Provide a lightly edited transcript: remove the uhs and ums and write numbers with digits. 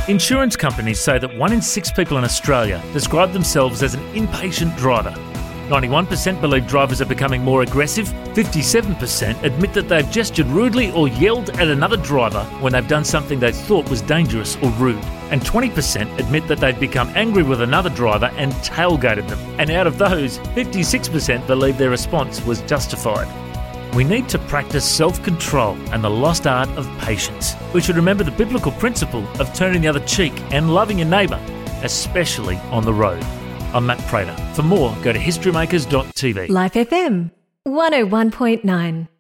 Insurance companies say that 1 in 6 people in Australia describe themselves as an impatient driver. 91% believe drivers are becoming more aggressive. 57% admit that they've gestured rudely or yelled at another driver when they've done something they thought was dangerous or rude. And 20% admit that they've become angry with another driver and tailgated them. And out of those, 56% believe their response was justified. We need to practice self-control and the lost art of patience. We should remember the biblical principle of turning the other cheek and loving your neighbour, especially on the road. I'm Matt Prater. For more, go to historymakers.tv. Life FM 101.9.